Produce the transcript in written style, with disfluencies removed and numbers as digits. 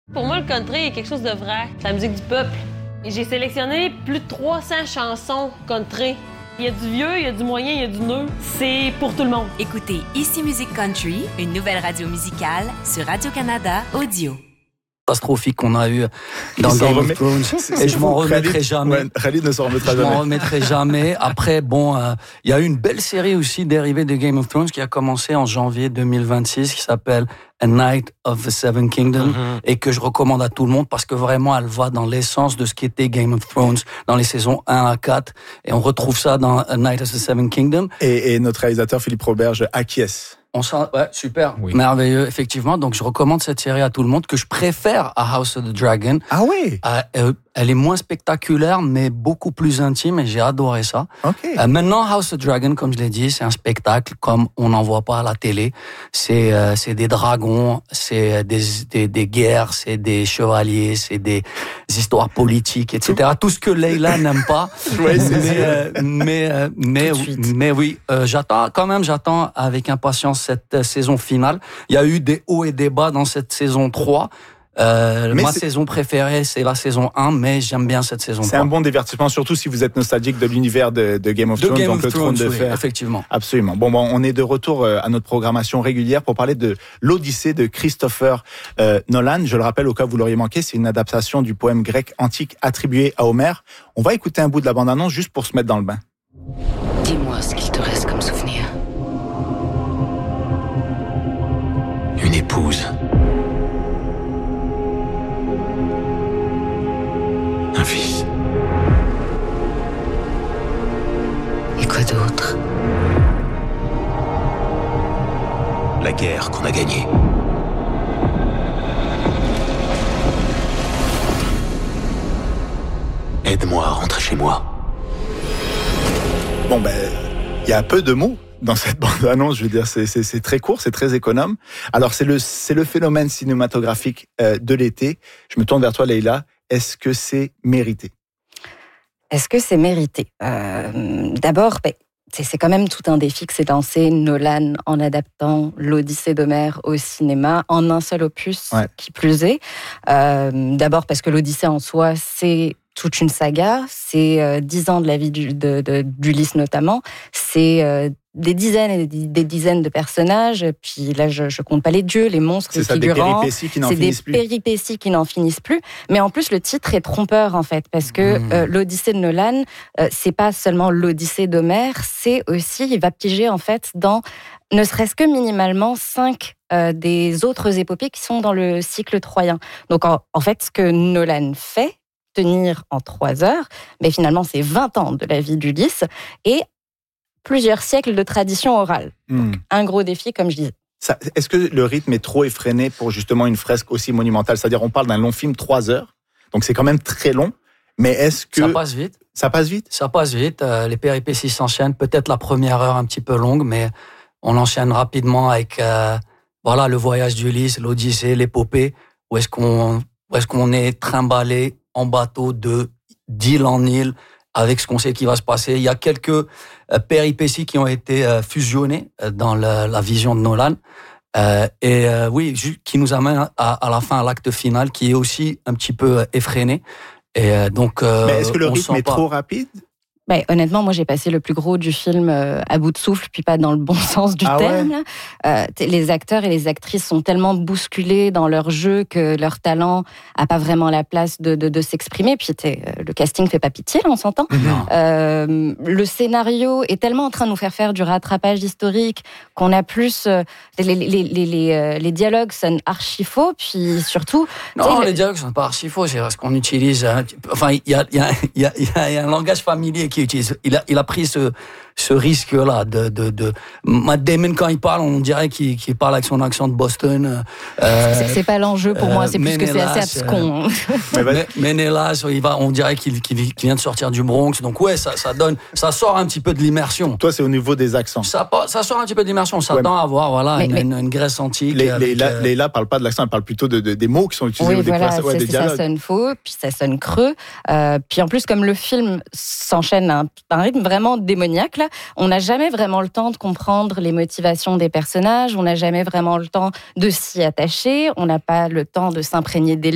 Pour moi, le country est quelque chose de vrai. C'est la musique du peuple. Et j'ai sélectionné plus de 300 chansons country. Il y a du vieux, il y a du moyen, il y a du neuf. C'est pour tout le monde. Écoutez Ici Musique Country, une nouvelle radio musicale sur Radio-Canada Audio. Catastrophique qu'on a eu dans Game of Thrones et je m'en remettrai jamais. Khalid ne s'en remettra jamais. Je m'en remettrai jamais. Après, il y a eu une belle série aussi dérivée de Game of Thrones qui a commencé en janvier 2026 qui s'appelle A Night of the Seven Kingdoms et que je recommande à tout le monde parce que vraiment elle va dans l'essence de ce qu'était Game of Thrones dans les saisons 1 à 4 et on retrouve ça dans A Night of the Seven Kingdoms. Et notre réalisateur Philippe Roberge acquiesce. Ouais, super, oui. Merveilleux, effectivement. Donc, je recommande cette série à tout le monde que je préfère à House of the Dragon. Ah oui. Elle est moins spectaculaire, mais beaucoup plus intime et j'ai adoré ça. Okay. Maintenant, House of the Dragon, comme je l'ai dit, c'est un spectacle comme on n'en voit pas à la télé. C'est des dragons, c'est des guerres, c'est des chevaliers, c'est des histoires politiques, etc. Tout ce que Leila n'aime pas. Oui, mais oui, j'attends avec impatience cette saison finale. Il y a eu des hauts et des bas dans cette saison 3. Ma saison préférée, c'est la saison 1, mais j'aime bien cette saison 3. C'est un bon divertissement, surtout si vous êtes nostalgique de l'univers de Game of Thrones, donc le Trône de Fer. Effectivement. Absolument. Bon, on est de retour à notre programmation régulière pour parler de l'Odyssée de Christopher Nolan. Je le rappelle, au cas où vous l'auriez manqué, c'est une adaptation du poème grec antique attribué à Homère. On va écouter un bout de la bande-annonce juste pour se mettre dans le bain. Dis-moi ce qu'il te reste comme souvenir. Une épouse. Un fils. Et quoi d'autre? La guerre qu'on a gagnée. Aide-moi à rentrer chez moi. Bon, il y a peu de mots dans cette bande-annonce, je veux dire, c'est très court, c'est très économe. Alors, c'est le phénomène cinématographique de l'été. Je me tourne vers toi, Leila. Est-ce que c'est mérité? Est-ce que c'est mérité? D'abord, c'est quand même tout un défi que s'est lancé Nolan en adaptant l'Odyssée d'Homère au cinéma en un seul opus, qui plus est. D'abord parce que l'Odyssée en soi, c'est toute une saga, c'est 10 ans de la vie d'Ulysse notamment, c'est des dizaines et des dizaines de personnages, puis là je compte pas les dieux, les monstres, les figurants, c'est des péripéties qui n'en finissent plus, mais en plus le titre est trompeur en fait, parce que l'Odyssée de Nolan, c'est pas seulement l'Odyssée d'Homère, c'est aussi, il va piger en fait dans ne serait-ce que minimalement 5 des autres épopées qui sont dans le cycle troyen. Donc en fait ce que Nolan fait, tenir en 3 heures, mais finalement c'est 20 ans de la vie d'Ulysse et plusieurs siècles de tradition orale. Donc, un gros défi, comme je disais. Est-ce que le rythme est trop effréné pour justement une fresque aussi monumentale? C'est-à-dire, on parle d'un long film, 3 heures, donc c'est quand même très long, mais est-ce que... Ça passe vite. Ça passe vite? Ça passe vite, les péripéties s'enchaînent, peut-être la première heure un petit peu longue, mais on enchaîne rapidement avec le voyage d'Ulysse, l'Odyssée, l'épopée, où est-ce qu'on est trimballé en bateau d'île en île, avec ce qu'on sait qui va se passer. Il y a quelques péripéties qui ont été fusionnées dans la vision de Nolan. Qui nous amène à la fin, à l'acte final, qui est aussi un petit peu effréné. Et donc, mais est-ce que le rythme est trop rapide? Honnêtement, moi, j'ai passé le plus gros du film à bout de souffle, puis pas dans le bon sens du terme. Ouais. Les acteurs et les actrices sont tellement bousculés dans leur jeu que leur talent a pas vraiment la place de s'exprimer. Puis le casting fait pas pitié, là, on s'entend. Le scénario est tellement en train de nous faire du rattrapage historique qu'on a plus les dialogues sonnent archi faux, puis surtout. Non, les dialogues sont pas archi faux. C'est parce qu'on utilise. Enfin, il y a un langage familier qui utilise. Il a pris ce risque-là de Matt Damon, quand il parle, on dirait qu'il parle avec son accent de Boston. C'est pas l'enjeu pour moi, c'est plus que c'est assez abscon. Ménélas, on dirait qu'il vient de sortir du Bronx. Donc ça sort un petit peu de l'immersion. Toi, c'est au niveau des accents. Ça sort un petit peu de l'immersion. On s'attend à avoir une Grèce antique. Leila parle pas de l'accent, elle parle plutôt des mots qui sont utilisés ou des dialogues. Ça sonne faux, puis ça sonne creux. Puis en plus, comme le film s'enchaîne à un rythme vraiment démoniaque, là, on n'a jamais vraiment le temps de comprendre les motivations des personnages, on n'a jamais vraiment le temps de s'y attacher, on n'a pas le temps de s'imprégner des